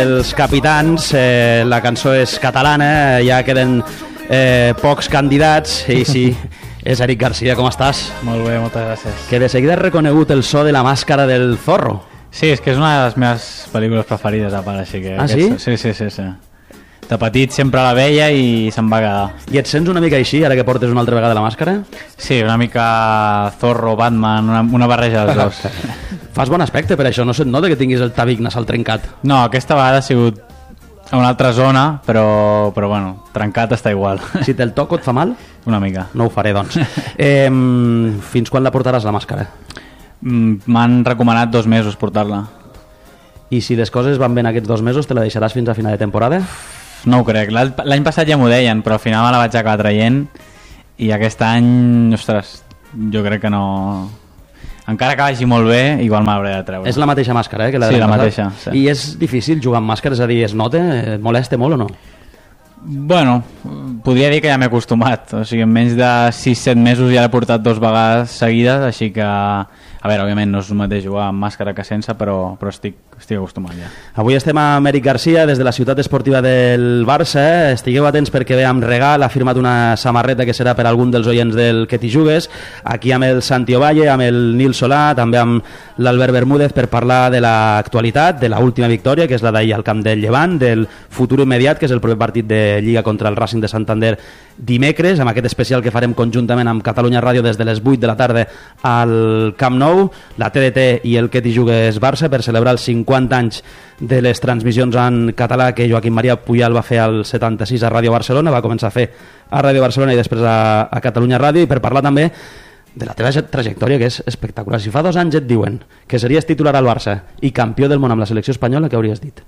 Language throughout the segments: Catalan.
Els capitans, la cançó és catalana, ja queden pocs candidats i sí, és Eric Garcia, com estàs? Molt bé, moltes gràcies. Que de seguida has reconegut el so de la màscara del Zorro. Sí, és que és una de les meves pel·lícules preferides a part, així que... Ah, sí? Sí. De petit sempre la veia i se'm va quedar. I et sents una mica així, ara que portes una altra vegada la màscara? Sí, una mica Zorro, Batman, una barreja dels dos. Fas bon aspecte per això, no se't nota que tinguis el tàbic nasal trencat. No, aquesta vegada ha sigut a una altra zona, però bueno, trencat està igual. Si te'l toco et fa mal? Una mica. No ho faré, doncs. Fins quan la portaràs, la màscara? M'han recomanat 2 mesos portar-la. I si les coses van bé aquests 2 mesos, te la deixaràs fins a final de temporada? No ho crec. L'any passat ja m'ho deien, però al final me la vaig acabar traient i aquest any, ostres, jo crec que no... Encara que vagi molt bé, igual me l'hauré de treure. És la mateixa màscara, que la sí, de la mateixa. Sí. I és difícil jugar amb màscara, és a dir, es nota? Et molesta molt o no? Bueno, podria dir que ja m'he acostumat. O sigui, en menys de 6-7 mesos ja l'he portat 2 vegades seguides, així que... A veure, òbviament no és el mateix jugar amb màscara que sense, però estic acostumat ja. Avui estem amb Eric Garcia des de la ciutat esportiva del Barça. Estigueu atents perquè ve amb regal, ha firmat una samarreta que serà per algun dels oients del Que t'hi jugues. Aquí amb el Santi Ovalle, amb el Nil Solà, també amb l'Albert Bermúdez per parlar de l'actualitat, de l'última victòria, que és la d'ahir al camp del Llevant, del futur immediat, que és el proper partit de Lliga contra el Racing de Santander dimecres, amb aquest especial que farem conjuntament amb Catalunya Ràdio des de les 8 de la tarda al Camp Nou, la TDT i el Que t'hi jugues Barça, per celebrar els 50 anys de les transmissions en català que Joaquim Maria Puyal va fer al 76 a Ràdio Barcelona, va començar a fer a Ràdio Barcelona i després a Catalunya Ràdio, i per parlar també de la teva trajectòria, que és espectacular. Si fa 2 anys et diuen que series titular al Barça i campió del món amb la selecció espanyola, què hauries dit?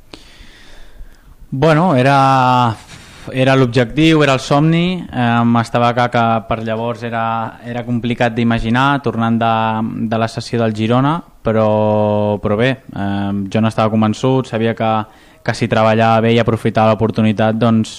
Bueno, era l'objectiu, era el somni. Estava clar que per llavors era complicat d'imaginar, tornant de la sessió del Girona, però bé, jo no estava convençut, sabia que si treballava bé i aprovitava l'oportunitat, doncs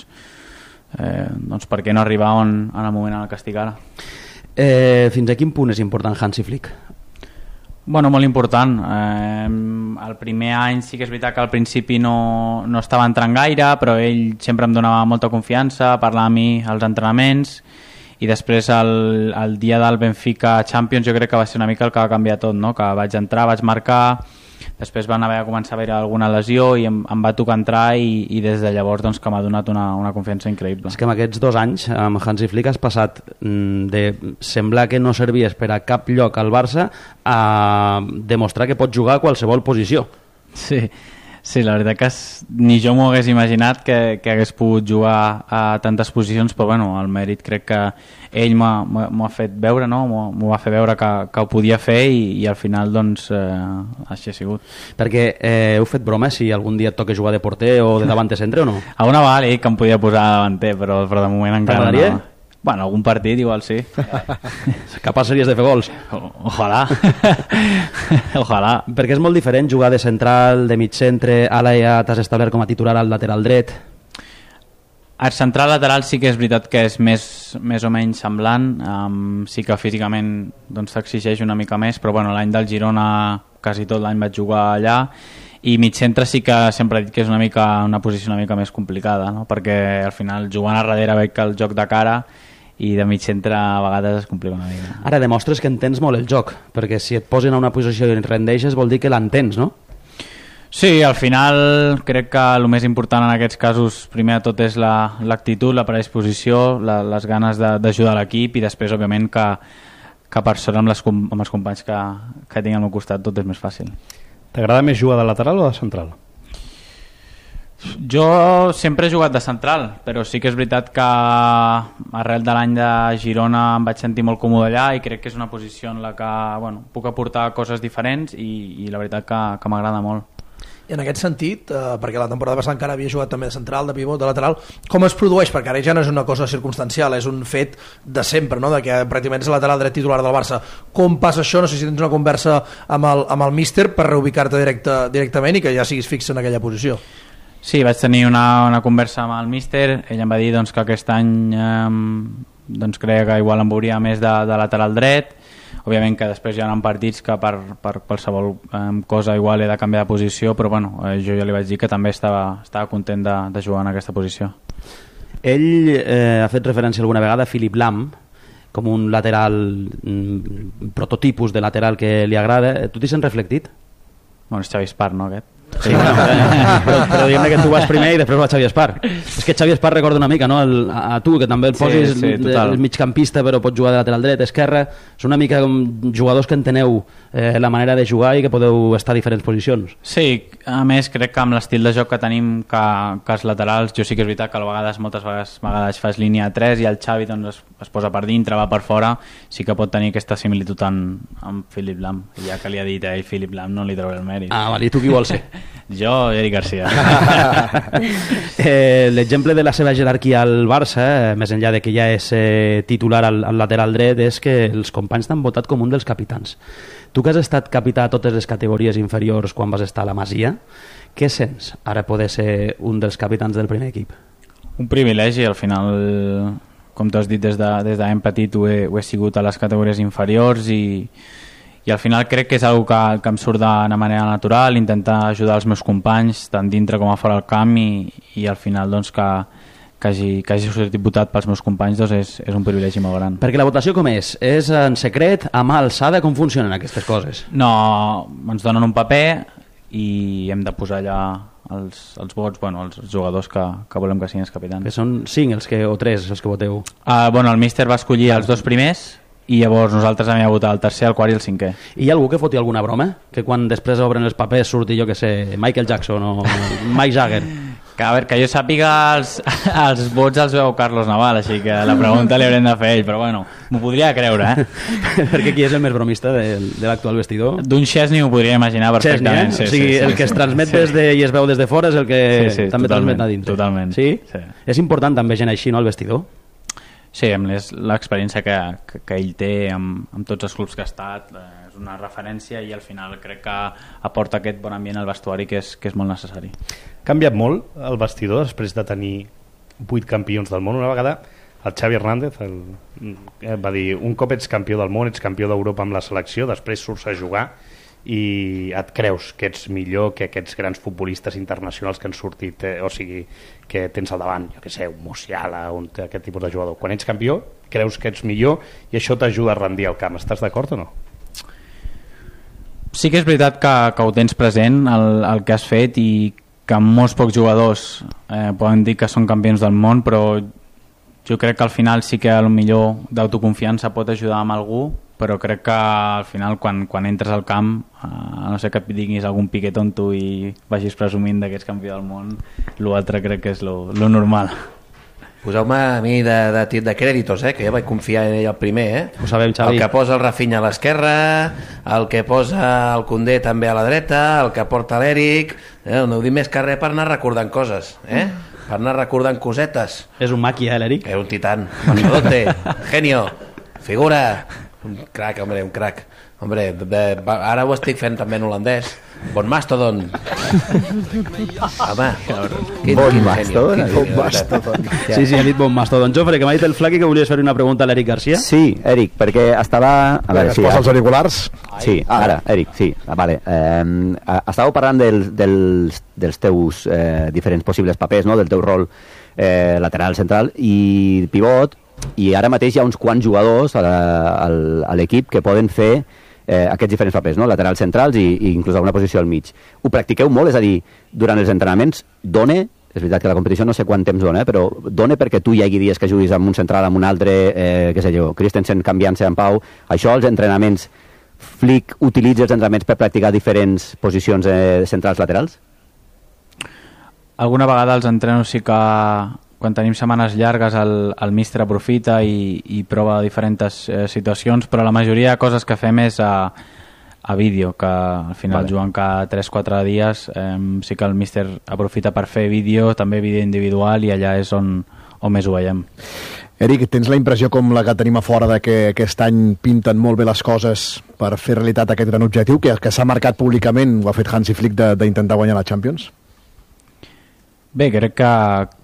per què no arribar en el moment en el que estic ara. Fins a quin punt és important Hansi Flick? Bueno, molt important. El primer any sí que és veritat que al principi no estava entrant gaire, però ell sempre em donava molta confiança, parlava amb mi als entrenaments, i després el dia del Benfica Champions jo crec que va ser una mica el que va canviar tot, no? Que vaig entrar, vaig marcar, després van haver de començar a haver alguna lesió i em va tocar entrar, i des de llavors doncs, que m'ha donat una confiança increïble. És que en aquests 2 anys amb Hansi Flick has passat de semblar que no servies per a cap lloc al Barça a demostrar que pots jugar a qualsevol posició. Sí, la veritat que ni jo m'ho hagués imaginat que hagués pogut jugar a tantes posicions, però bueno, el mèrit crec que ell m'ho ha fet veure, no? M'ho va fer veure que ho podia fer, i al final doncs així ha sigut. Perquè heu fet broma si algun dia et toca jugar de porter o de davanter centre o no? A una vegada he dit que em podia posar de davanter, però de moment encara no. Bueno, algun partit igual sí. Capaç series de fer gols? Ojalà. Ojalà. Perquè és molt diferent jugar de central, de mig centre, ara ja t'has establert com a titular al lateral dret. El central lateral sí que és veritat que és més o menys semblant, sí que físicament doncs, t'exigeix una mica més, però bueno, l'any del Girona quasi tot l'any vaig jugar allà, i mig centre sí que sempre he dit que és una posició una mica més complicada, no? Perquè al final jugant a darrere veig que el joc de cara, i de mig centre a vegades es complica una mica. Ara demostres que entens molt el joc, perquè si et posen a una posició i et rendeixes vol dir que l'entens, no? Sí, al final crec que el més important en aquests casos primer de tot és l'actitud, la predisposició, les ganes d'ajudar l'equip, i després òbviament que per sort amb els companys que tinc al meu costat tot és més fàcil. T'agrada més jugar de lateral o de central? Jo sempre he jugat de central, però sí que és veritat que arrel de l'any de Girona em vaig sentir molt còmode allà, i crec que és una posició en la que puc aportar coses diferents, i la veritat que m'agrada molt. I en aquest sentit, perquè la temporada passada encara havia jugat també de central, de pivot, de lateral, com es produeix? Perquè ara ja no és una cosa circumstancial, és un fet de sempre, no? De que pràcticament és el lateral dret titular del Barça. Com passa això? No sé si tens una conversa amb el míster per reubicar-te directament i que ja siguis fix en aquella posició. Sí, vaig tenir una conversa amb el míster. Ell em va dir doncs, que aquest any doncs, creia que igual em veuria més de lateral dret, òbviament que després hi ha partits que per qualsevol cosa igual he de canviar de posició, però bueno, jo ja li vaig dir que també estava content de jugar en aquesta posició. Ell ha fet referència alguna vegada a Philipp Lahm com un lateral prototipus de lateral que li agrada. Tu t'hi sents reflectit? Bueno, és Xavi Espart, no, aquest? Sí, però diguem que tu vas primer i després va Xavi Espart. És que Xavi Espart recorda una mica, no? A tu, que també el posis el migcampista, però pots jugar de lateral dret, esquerra. Són una mica com jugadors que enteneu la manera de jugar i que podeu estar a diferents posicions. Sí, a més crec que amb l'estil de joc que tenim que els laterals, jo sí que és veritat que moltes vegades fas línia 3 i el Xavi doncs, es posa per dintre, va per fora, sí que pot tenir aquesta similitud amb Philipp Lahm. Ja que li ha dit a ell Philipp Lahm, no li trauré el mèrit. Ah, vale, i tu qui vols ser? Jo, Eric Garcia. L'exemple de la seva jerarquia al Barça, més enllà de que ja és titular al lateral dret, és que els companys t'han votat com un dels capitans. Tu que has estat capità a totes les categories inferiors quan vas estar a la Masia, què sents ara poder ser un dels capitans del primer equip? Un privilegi, al final, com tu has dit, des de ben petit ho he sigut a les categories inferiors i al final crec que és una cosa que em surt d'una manera natural, intentar ajudar els meus companys tant dintre com a fora del camp i al final doncs, que hagi sortit votat pels meus companys doncs és un privilegi molt gran. Perquè la votació com és? És en secret, a mà alçada? Com funcionen aquestes coses? No, ens donen un paper i hem de posar allà els vots, bueno, els jugadors que volem que siguin els capitans. Que són 5 o 3 els que voteu? Bueno, el míster va escollir els 2 primers i llavors nosaltres hem de votar el tercer, el quart i el 5è. I hi ha algú que foti alguna broma? Que quan després obren els papers surti, jo que sé, Michael Jackson o Mike Jagger? Que, a veure, que jo sàpiga els vots els veu Carlos Naval, així que la pregunta li haurem de fer ell, però bueno, m'ho podria creure, Perquè qui és el més bromista de l'actual vestidor? D'un Chesney m'ho podria imaginar perfectament. Chesney, o sigui, el que es transmet des de i es veu des de fora és el que també transmet a dintre. Totalment. Sí? És important també gent així, no, al vestidor? Sí, amb l'experiència que ell té amb tots els clubs que ha estat, és una referència i al final crec que aporta aquest bon ambient al vestuari que és molt necessari. Ha canviat molt el vestidor després de tenir 8 campions del món. Una vegada el Xavi Hernández va dir: un cop ets campió del món, ets campió d'Europa amb la selecció, després surts a jugar i et creus que ets millor que aquests grans futbolistes internacionals que han sortit, o sigui, que tens al davant, jo que sé, un Musiala, aquest tipus de jugador. Quan ets campió, creus que ets millor i això t'ajuda a rendir al camp. Estàs d'acord o no? Sí que és veritat que ho tens present, el que has fet, i que molts pocs jugadors poden dir que són campions del món, però jo crec que al final sí que a lo millor d'autoconfiança pot ajudar amb algú, però crec que al final quan entres al camp, a no ser que et diguis algun piquet on tu i vagis presumint que ets campió del món, l'altre crec que és lo normal. Poseu-me a mi de crèditos, que jo vaig confiar en ell el primer. Ho sabem, Xavi. El que posa el Rafinha a l'esquerra, el que posa el Koundé també a la dreta, el que porta l'Eric, no ho dic més que res per anar recordant coses, per anar recordant cosetes. És un maqui, l'Eric? És un titán, mastodote, genio, figura, un crac, hombre, un crac. Hombre, ara ho estic fent també en holandès. Bon mastodon. Home, bon mastodon. Sí, ha dit bon mastodon. Jofre, que m'ha dit el Flaqui que volies fer una pregunta a l'Eric Garcia. Sí, Eric, perquè estava... A veure, posa els auriculars? Sí, ara, Eric, sí. Vale. Estàveu parlant dels teus diferents possibles papers, no? Del teu rol lateral, central i pivot, i ara mateix hi ha uns quants jugadors a l'equip que poden fer aquests diferents papers, no? Laterals, centrals i inclús alguna posició al mig. Ho practiqueu molt? És a dir, durant els entrenaments dona, és veritat que la competició no sé quant temps dona, però dona perquè tu hi hagi dies que juguis amb un central, amb un altre, què sé jo, Christensen canviant-se amb Pau. Això, els entrenaments, Flick utilitza els entrenaments per practicar diferents posicions centrals, laterals? Alguna vegada els entrenos sí que quan tenim setmanes llargues el míster aprofita i prova diferents situacions, però la majoria de coses que fem és a vídeo, que al final jugant cada 3-4 dies sí que el míster aprofita per fer vídeo, també vídeo individual, i allà és on més ho veiem. Eric, tens la impressió com la que tenim a fora de que aquest any pinten molt bé les coses per fer realitat aquest gran objectiu que s'ha marcat públicament, ho ha fet Hansi Flick, d'intentar guanyar la Champions? Bé, crec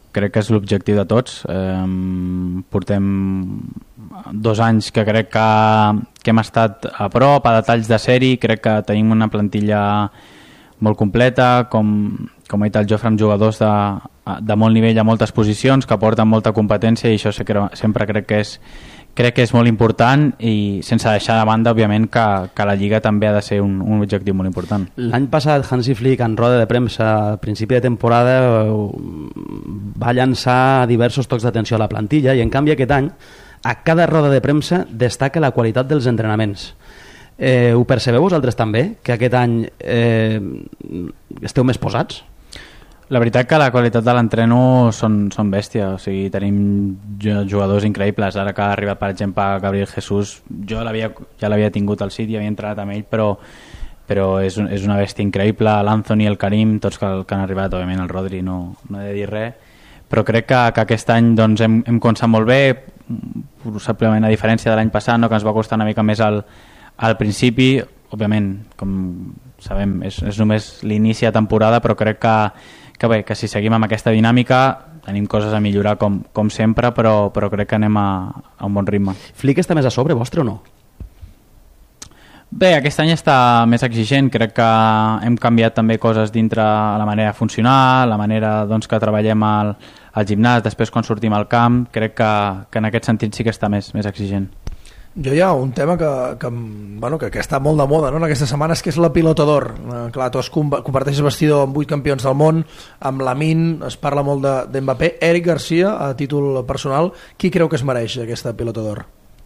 crec que és l'objectiu de tots. Portem 2 anys que crec que hem estat a prop, a detalls de sèrie. Crec que tenim una plantilla molt completa, com ha dit el Jofre, amb jugadors de molt nivell a moltes posicions, que aporten molta competència, i això sempre crec que és molt important, i sense deixar de banda, òbviament, que la Lliga també ha de ser un objectiu molt important. L'any passat Hansi Flick, en roda de premsa al principi de temporada, va llançar diversos tocs d'atenció a la plantilla, i en canvi aquest any a cada roda de premsa destaca la qualitat dels entrenaments. Ho percebeu vosaltres també, que aquest any esteu més posats? La veritat que la qualitat de l'entreno són bèstia, o sigui, tenim jugadors increïbles. Ara que ha arribat, per exemple, Gabriel Jesús, jo ja l'havia tingut al City, havia entrenat amb ell, però és una bèstia increïble. L'Anthony, el Karim, tots que han arribat, òbviament el Rodri no he de dir res, però crec que aquest any doncs, hem començat molt bé, possiblement a diferència de l'any passat, no, que ens va costar una mica més al principi. Òbviament, com sabem, és només l'inici de temporada, però crec que bé, que si seguim amb aquesta dinàmica tenim coses a millorar com sempre, però crec que anem a un bon ritme. Flick està més a sobre vostre o no? Bé, aquest any està més exigent. Crec que hem canviat també coses dintre la manera de funcionar, la manera doncs, que treballem al gimnàs, després quan sortim al camp. Crec que en aquest sentit sí que està més exigent. Jo hi ha un tema que està molt de moda, no?, en aquestes setmanes, que és la Pilota d'Or. Clar, tu comparteixes vestidor amb 8 campions del món, amb Lamine, es parla molt d'Mbappé. Eric Garcia, a títol personal, qui creu que es mereix aquesta Pilota d'Or?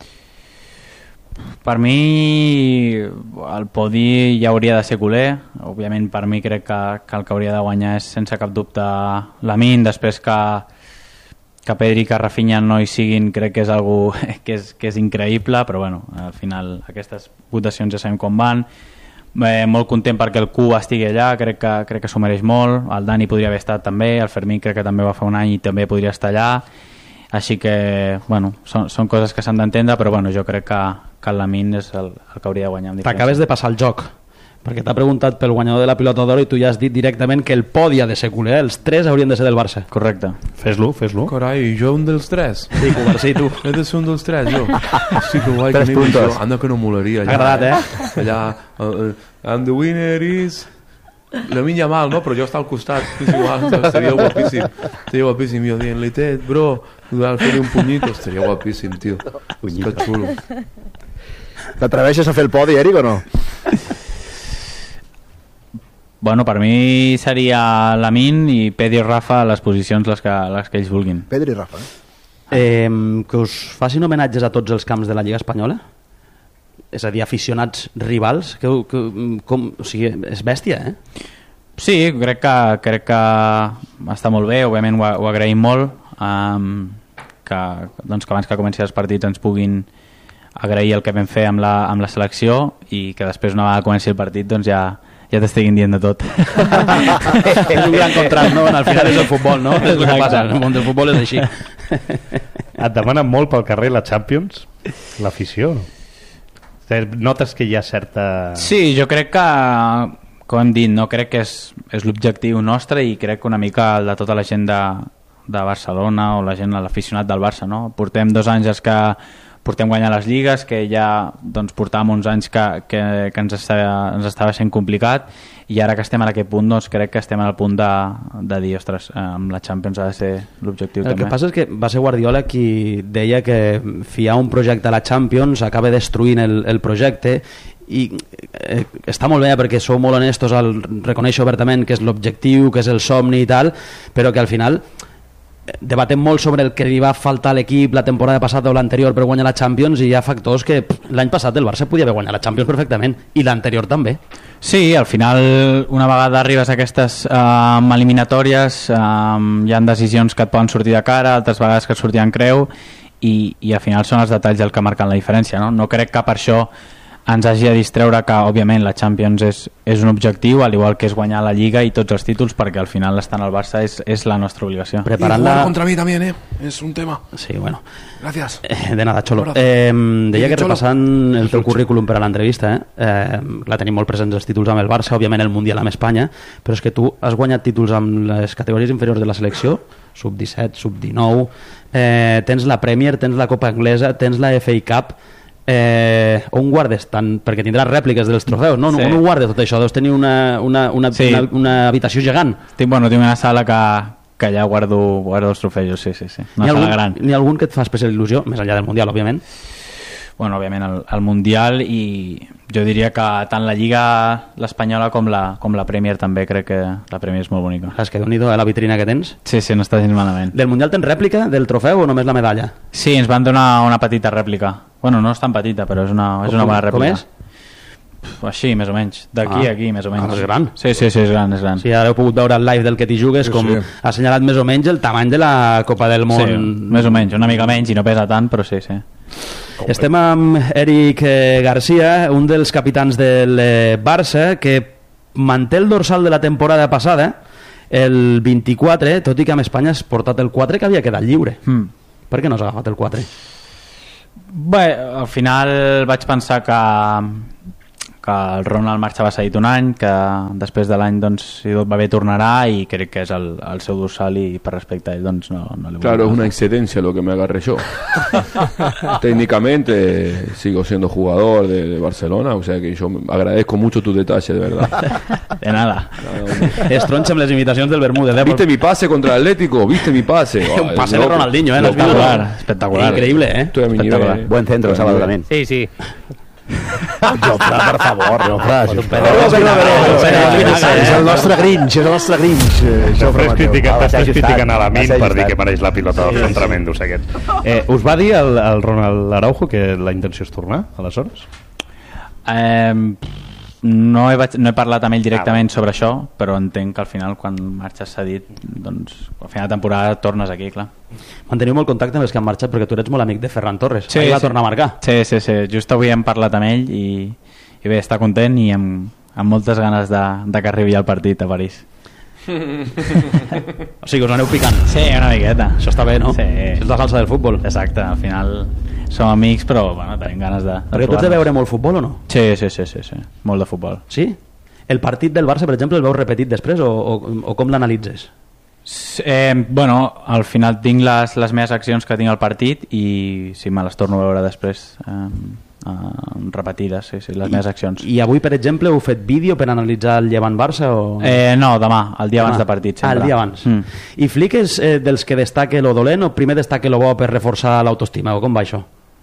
Per mi el podi ja hauria de ser culer. Òbviament per mi crec que el que hauria de guanyar és sense cap dubte Lamine. Després que Pedri i que Rafinha no hi siguin, crec que és algo que és increïble, però bueno, al final aquestes votacions ja sabem com van. Molt content perquè el Q estigui allà, crec que s'ho mereix molt. El Dani podria haver estat també, el Fermín crec que també va fer un any i també podria estar allà, així que bueno, són coses que s'han d'entendre, però bueno, jo crec que el Lamine és el que hauria de guanyar amb diferència. T'acabes de passar el joc, perquè t'ha preguntat pel guanyador de la Pilota d'Or i tu ja has dit directament que el podi ha de ser culer, els 3 haurien de ser del Barça. Correcte. Fes-lo. Carai, jo un dels 3? Sí, Covarsí, tu. He de ser un dels 3, jo. Sí, que guai, 3 puntos. Anda que no molaria. T'ha agradat, Allà, and the winner is... Lamine Yamal, no? Però jo està al costat. És igual, estaria guapíssim. Jo dient-li, bro, fer-li un punyito. Estaria guapíssim, tio. Que xulo. T'atreveixes a fer el podi, Eric, o no? Bueno, per mi seria Lamine i Pedri i Rafa a les posicions les que ells vulguin. Pedri i Rafa, que us facin homenatges a tots els camps de la Lliga Espanyola? És a dir, aficionats rivals? O sigui, és bèstia, eh? Sí, crec que està molt bé. Òbviament ho agraïm molt, que abans que comenci els partits ens puguin agrair el que vam fer amb la selecció, i que després, una vegada comenci el partit, doncs ja t'estiguin dient de tot. És un gran contrast, no? Al final és el futbol, no? És el que passa, el món del futbol és així. Et demanen molt pel carrer la Champions? L'afició? Notes que hi ha certa... Sí, jo crec que, com hem dit, no? Crec que és l'objectiu nostre, i crec que una mica el de tota la gent de Barcelona, o la gent, l'aficionat del Barça, no? Portem 2 anys que portem guanyar les lligues, que ja doncs, portàvem uns anys que ens estava sent complicat, i ara que estem en aquest punt, doncs, crec que estem al punt de dir, ostres, amb la Champions ha de ser l'objectiu. El que passa és que va ser Guardiola qui deia que fiar un projecte a la Champions acaba destruint el projecte, i està molt bé perquè sou molt honestos al reconèixer obertament que és l'objectiu, que és el somni i tal, però que al final debatem molt sobre el que li va faltar a l'equip la temporada passada o l'anterior per guanyar la Champions, i hi ha factors que l'any passat el Barça podia haver guanyat la Champions perfectament, i l'anterior també. Sí, al final, una vegada arribes a aquestes eliminatòries, hi ha decisions que et poden sortir de cara, altres vegades que et sortien creu, i al final són els detalls el que marquen la diferència, no? No crec que per això ens hagi de distreure que, òbviament, la Champions és un objectiu, al igual que és guanyar la Lliga i tots els títols, perquè al final estar al Barça és la nostra obligació. Preparant-la... contra mi también, es un tema. Sí, bueno. Gracias. De nada, Xolo. Deia que repassant el teu currículum per a l'entrevista, la tenim molt presents els títols amb el Barça, òbviament el Mundial amb Espanya, però és que tu has guanyat títols amb les categories inferiors de la selecció, sub-17, sub-19, tens la Premier, tens la Copa Anglesa, tens la FA Cup. On guardes tant? Perquè tindràs rèpliques dels trofeus, no? Sí. On ho guardes tot això? Deus tenir una habitació gegant. Tinc una sala que allà guardo els trofeus, sí. Una sala gran. N'hi ha algun que et fa especial il·lusió, més enllà del Mundial, òbviament? Bueno, òbviament el Mundial, i jo diria que tant la Lliga l'espanyola com la Premier també, crec que la Premier és molt bonica. És que Déu-n'hi-do, la vitrina que tens. Sí, no està gens malament. Del Mundial tens rèplica del trofeu o només la medalla? Sí, ens van donar una petita rèplica. Bueno, no és tan petita, però és una bona rèplica. Com és? Així, més o menys. D'aquí a aquí, més o menys. És gran. Sí, és gran. Sí, ara heu pogut veure el live del que t'hi jugues, com ha assenyalat més o menys el tamany de la Copa del Món. Sí, més o menys, una mica menys i no pesa tant, però sí. Estem amb Eric Garcia, un dels capitans del Barça, que manté el dorsal de la temporada passada, el 24, tot i que amb Espanya has portat el 4 que havia quedat lliure. Per què no has agafat el 4? Bé, al final vaig pensar que el Ronald marxava cedit un any, que després de l'any, doncs, si tot va bé tornarà, i crec que és el seu dorsal, i per respecte a ell, doncs, no le voy. Claro, es una excedencia lo que me agarré yo. Técnicamente sigo siendo jugador de Barcelona, o sea que yo agradezco mucho tu detalle, de verdad. De nada. Estroncha amb les imitacions del Bermúdez. ¿Viste mi pase contra el Atlético? ¿Viste mi pase? Un pase de Ronaldinho, espectacular. Increíble, Estoy a mi nivel. Buen centro, Sábado también. Sí. Jofre, per favor, Jofre. És el nostre Grinch, Jofre t'estàs criticant a la Min per dir que mereix la pilota, són tremendos aquests. Us va dir el Ronald Araujo que la intenció és tornar, aleshores? No he parlat amb ell directament sobre això, però entenc que al final, quan marxes cedit, doncs al final de temporada tornes aquí, clar. Manteniu molt contacte amb els que han marxat, perquè tu ets molt amic de Ferran Torres. Sí, va tornar a marcar. Sí, just avui hem parlat amb ell i bé, està content i amb moltes ganes de que arribi al partit a París. O sigui, us aneu picant. Sí, una miqueta. Això està bé, no? Sí. Això és la salsa del futbol. Exacte, al final som amics, però bueno, tenim ganes de perquè tu ets de veure molt futbol o no? Sí, molt de futbol. Sí? El partit del Barça, per exemple, el veus repetit després o com l'analitzes? Bueno, al final tinc les meves accions que tinc al partit i sí, me les torno a veure després repetides, sí, les meves accions. I avui, per exemple, heu fet vídeo per analitzar el Llevant-Barça? No, demà, el dia abans de partit sempre. El dia abans. I Flick és dels que destaca lo dolent o primer destaca lo bo per reforçar l'autoestima, o com va això?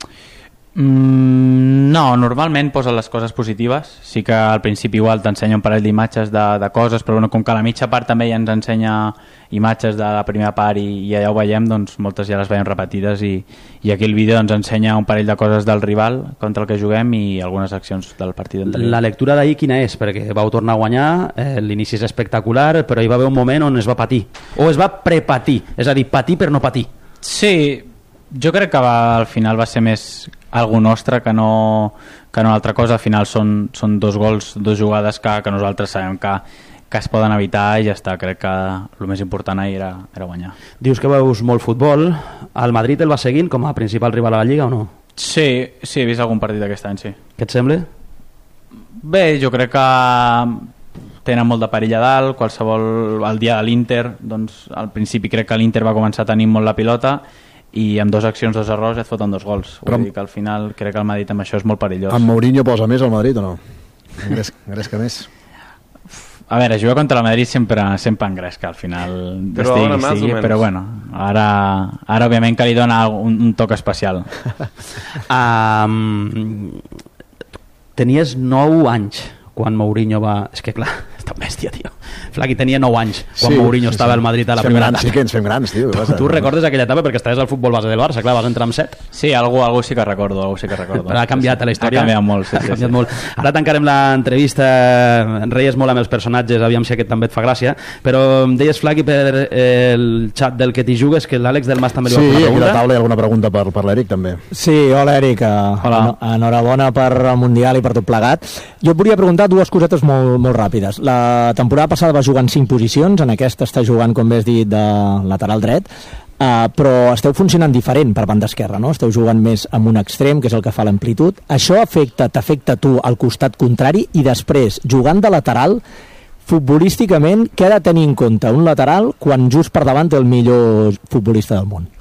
No, normalment posa les coses positives. Sí que al principi igual t'ensenya un parell d'imatges de coses, però bueno, com que a la mitja part també ja ens ensenya imatges de la primera part i allà ho veiem, doncs moltes ja les veiem repetides i aquí el vídeo ens ensenya un parell de coses del rival contra el que juguem i algunes accions del partit anterior. La lectura d'ahir quina és? Perquè vau tornar a guanyar, l'inici és espectacular, però hi va haver un moment on es va patir, o es va prepatir, és a dir, patir per no patir. Sí, jo crec que al final va ser més algo nostre que no altra cosa. Al final són dos gols, dos jugades que nosaltres sabem que es poden evitar i ja està. Crec que el més important ahir era guanyar. Dius que veus molt futbol. El Madrid el va seguint com a principal rival a la Lliga o no? Sí, he vist algun partit aquest any, sí. Què et sembla? Bé, jo crec que tenen molt de perill a dalt. Qualsevol, el dia de l'Inter, doncs al principi crec que l'Inter va començar a tenir molt la pilota i amb dues accions, dos errors et foten dos gols. Vull dir que al final crec que el Madrid amb això és molt perillós. Amb Mourinho posa més al Madrid o no? Engresca més? A veure, jugar contra el Madrid sempre engresca al final, però bueno, ara òbviament que li dona un toc especial. Tenies 9 anys quan Mourinho va... És que clar, és tan bèstia, tio. Flaqui tenia 9 anys quan Mourinho estava al Madrid a la primera etapa. Sí que ens fem grans, tio. Tu recordes aquella etapa perquè estaves al futbol base del Barça, clar, vas entrar amb 7. Sí, algú sí que recordo, Però ha canviat la història. Ha canviat molt, sí. Molt. Ara tancarem l'entrevista, reies molt amb els personatges, aviam si aquest també et fa gràcia, però em deies, Flaqui, per el xat del que t'hi jugues, que l'Àlex del Mas també li va fer una pregunta. Sí, aquí a la taula hi ha alguna pregunta per l'Eric, també. Sí, hola, Eric. Hola. Enhorabona per el Mundial i per tot plegat. Jo et volia preguntar dues cosetes molt ràpides. La temporada passada va jugar en 5 posicions, en aquesta està jugant, com bé has dit, de lateral dret, però esteu funcionant diferent per banda esquerra, no? Esteu jugant més amb un extrem, que és el que fa l'amplitud. Això t'afecta tu al costat contrari, i després, jugant de lateral, futbolísticament, què ha de tenir en compte un lateral quan just per davant té el millor futbolista del món?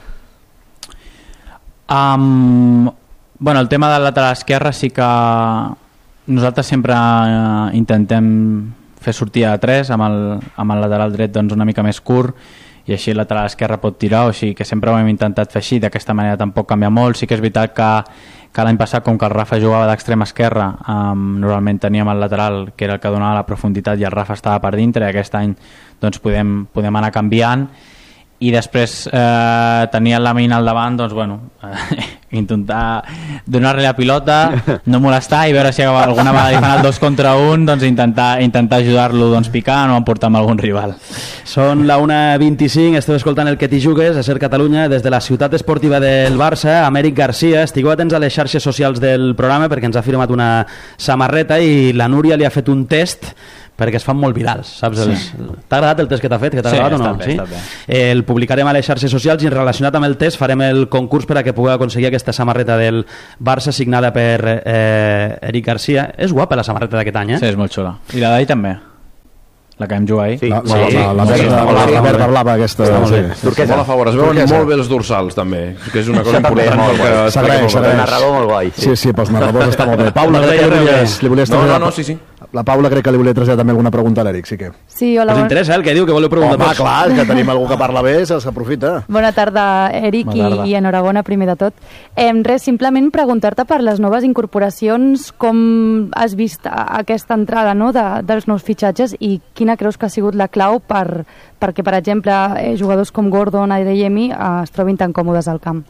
El tema del lateral esquerre sí que nosaltres sempre intentem fer sortida de 3 amb el lateral dret doncs una mica més curt, i així el lateral esquerre pot tirar, o sigui que sempre ho hem intentat fer així, d'aquesta manera tampoc canvia molt. Sí que és veritat que l'any passat, com que el Rafa jugava d'extrem esquerre, normalment teníem el lateral que era el que donava la profunditat i el Rafa estava per dintre, i aquest any doncs podem anar canviant. I després tenir el Lamine al davant, doncs intentar donar-li la pilota, no molestar, i veure si alguna vegada li fan el 2 contra 1, doncs intentar ajudar-lo picant o emportar amb algun rival. Són la 1:25, esteu escoltant el que t'hi jugues a Ser Catalunya des de la ciutat esportiva del Barça, amb Eric Garcia. Estigueu atents a les xarxes socials del programa perquè ens ha firmat una samarreta i la Núria li ha fet un test perquè es fan molt virals, saps? Sí. T'ha agradat el test que t'ha fet? Que t'ha agradat o no? Està bé. El publicarem a les xarxes socials i relacionat amb el test farem el concurs per a que pugueu aconseguir aquesta samarreta del Barça signada per Eric Garcia. És guapa la samarreta d'aquest any, Sí, és molt xula. I la d'ahir també. La que vam jugar ahir. La verda blava aquesta. Turquesa. Molt a favor. Es veuen molt bé els dorsals, també, que és una cosa important. El narrador molt guai. Sí, però els narradors està molt bé. Paula, li volies traslladar... Sí. La Paula crec que li volia traslladar també alguna pregunta a l'Eric, sí que... Sí, hola. Us interessa el que diu, que voleu preguntar? Home, clar, que tenim algú que parla bé, s'aprofita. Bona tarda, Eric, i enhorabona primer de tot. Res, simplement preguntar-te per les noves incorporacions, com has vist aquesta entrada, no?, dels nous fitxatges, i quina creus que ha sigut la clau perquè, per exemple, jugadors com Gordon, Adeyemi es trobin tan còmodes al camp?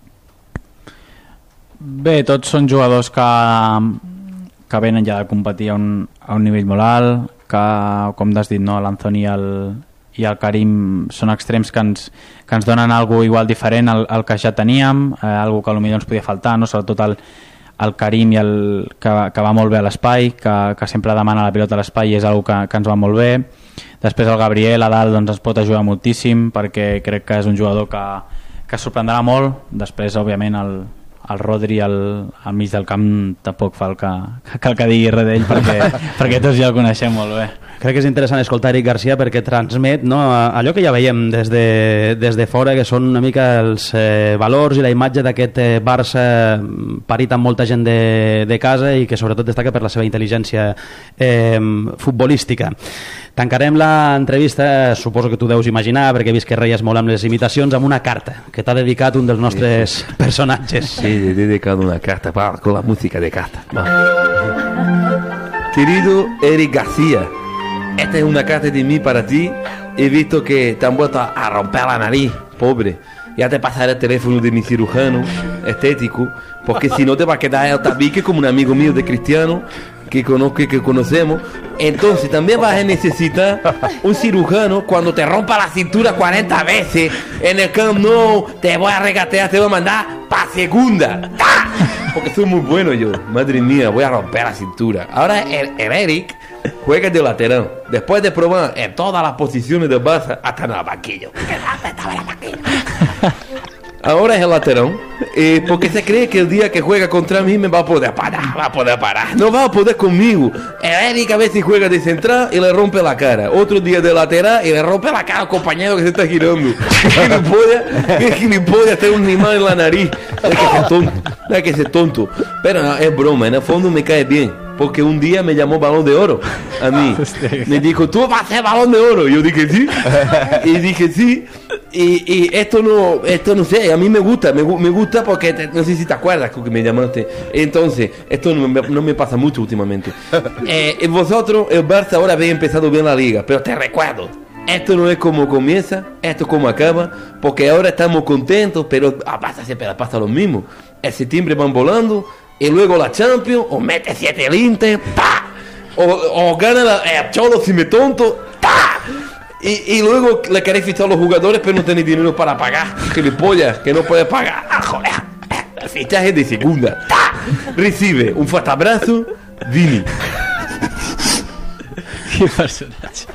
Bé, tots són jugadors que venen ja de competir a un nivell molt alt, que, com t'has dit, no, l'Anthony i el Karim són extrems que ens donen alguna cosa igual diferent al que ja teníem, alguna que potser ens podia faltar, no? Sobretot el Karim que va molt bé a l'espai, que sempre demana la pilota a l'espai, i és una que ens va molt bé. Després el Gabriel a dalt doncs, ens pot ajudar moltíssim, perquè crec que és un jugador que sorprendrà molt. Després, òbviament, el Rodri al mig del camp tampoc fa el que digui res d'ell, perquè tots ja el coneixem molt bé. Crec que és interessant escoltar Eric Garcia perquè transmet, no, allò que ja veiem des de fora, que són una mica els valors i la imatge d'aquest Barça parit amb molta gent de casa, i que sobretot destaca per la seva intel·ligència futbolística. Tancarem l'entrevista, suposo que tu deus imaginar, perquè he vist que reies molt amb les imitacions, amb una carta que t'ha dedicat un dels nostres personatges. Sí, he dedicado una carta con la música de carta. Querido Eric García, esta es una carta de mí para ti. He visto que te han vuelto a romper la nariz, pobre. Ya te pasaré el teléfono de mi cirujano estético, porque si no te va a quedar el tabique como un amigo mío de Cristiano que conozco y que conocemos. Entonces también vas a necesitar un cirujano cuando te rompa la cintura 40 veces en el Camp Nou. Te voy a regatear, te voy a mandar pa' segunda. ¡Ah! Porque soy muy bueno yo. Madre mía, voy a romper la cintura. Ahora el Eric juega de lateral. Después de probar en todas las posiciones del Barça, hasta en el banquillo. Ahora es el lateral, porque se cree que el día que juega contra mí me va a poder parar. No va a poder conmigo. El Eric a veces juega de central y le rompe la cara. Otro día de lateral y le rompe la cara al compañero que se está girando. Es gilipollas, tener un animal en la nariz. Hay que ser tonto. Pero es broma, en el fondo me cae bien. Porque un día me llamó Balón de Oro a mí. Me dijo, tú vas a ser Balón de Oro. Yo dije sí. Y dije sí. Y esto no sé, a mí me gusta porque no sé si te acuerdas que me llamaste. Entonces, esto no me pasa mucho últimamente. Vosotros, el Barça ahora habéis empezado bien la liga, pero te recuerdo, esto no es como comienza, esto es como acaba, porque ahora estamos contentos, pero pasa lo mismo. El septiembre van volando, y luego la Champions, o mete 7 el Inter, ¡pa! O gana el Cholo si me tonto, ¡ta! Y luego le queréis fichar a los jugadores, pero no tenéis dinero para pagar. Gilipollas, que no puedes pagar. Joder. El fichaje de segunda. ¡Ta! Recibe un fuerte abrazo, Vini. Qué personaje.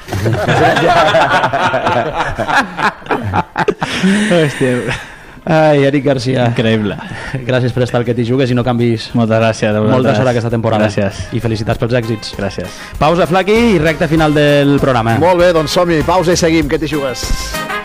Hòstia. Ai, Eric Garcia. Increïble. Gràcies per estar al Que t'hi jugues i no canvis. Moltes gràcies a vosaltres. Molta sort aquesta temporada. Gràcies. I felicitats pels èxits. Gràcies. Pausa, Flaqui, i recta final del programa. Molt bé, doncs som-hi. Pausa i seguim. Que t'hi jugues?